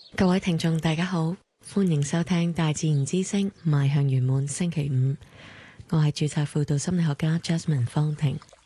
各位聽眾大家好，歡迎收聽大自然之聲邁向圓滿星期五，我係註冊輔導心理學家 Jasmine 方婷。